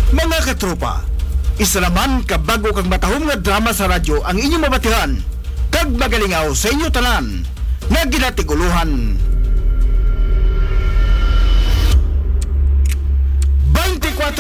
Mga katropa, isa naman kabago kang matahong nga drama sa radyo ang inyong mabatihan kag magalingaw sa inyo tanan nga ginatiguluhan